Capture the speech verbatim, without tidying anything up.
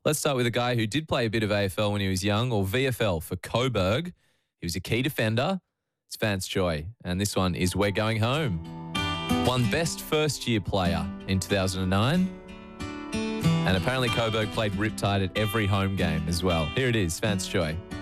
Let's start with a guy who did play a bit of A F L when he was young, or V F L for Coburg. He was a key defender. It's Vance Joy, and this one is We're Going Home. Won Best First Year Player in two thousand nine. And apparently Coburg played Riptide at every home game as well. Here it is, Vance Joy.